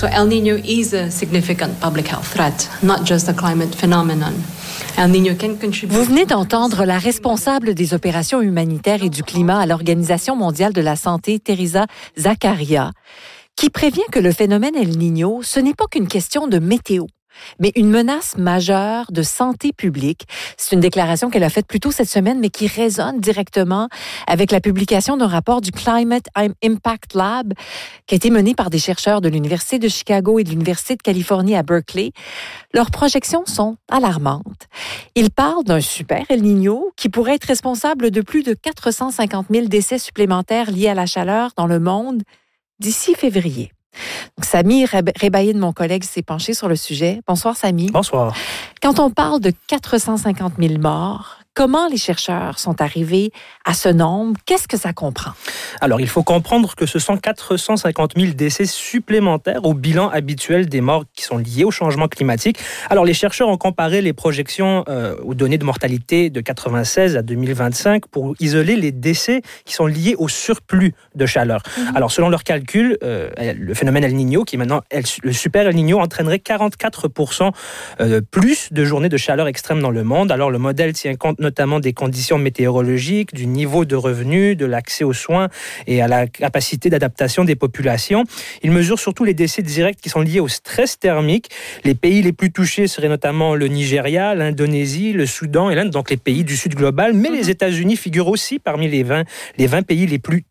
So El Niño is a significant public health threat, not just a climate phenomenon. El Niño can contribute. Vous venez d'entendre la responsable des opérations humanitaires et du climat à l'Organisation mondiale de la santé, Teresa Zakaria, qui prévient que le phénomène El Niño, ce n'est pas qu'une question de météo, mais une menace majeure de santé publique. C'est une déclaration qu'elle a faite plus tôt cette semaine, mais qui résonne directement avec la publication d'un rapport du Climate Impact Lab qui a été mené par des chercheurs de l'Université de Chicago et de l'Université de Californie à Berkeley. Leurs projections sont alarmantes. Ils parlent d'un super El Niño qui pourrait être responsable de plus de 450 000 décès supplémentaires liés à la chaleur dans le monde d'ici février. Donc, Sami Rebaïd, mon collègue, s'est penché sur le sujet. Bonsoir, Sami. Bonsoir. Quand on parle de 450 000 morts, comment les chercheurs sont arrivés à ce nombre? Qu'est-ce que ça comprend? Alors, il faut comprendre que ce sont 450 000 décès supplémentaires au bilan habituel des morts qui sont liés au changement climatique. Alors, les chercheurs ont comparé les projections aux données de mortalité de 1996 à 2025 pour isoler les décès qui sont liés au surplus de chaleur. Alors, selon leurs calculs, le phénomène El Niño, qui est maintenant le super El Niño, entraînerait 44% plus de journées de chaleur extrême dans le monde. Alors, le modèle tient compte notamment des conditions météorologiques, du niveau de revenus, de l'accès aux soins et à la capacité d'adaptation des populations. Il mesure surtout les décès directs qui sont liés au stress thermique. Les pays les plus touchés seraient notamment le Nigeria, l'Indonésie, le Soudan et l'Inde, donc les pays du Sud global. Mais les États-Unis figurent aussi parmi les 20 pays les plus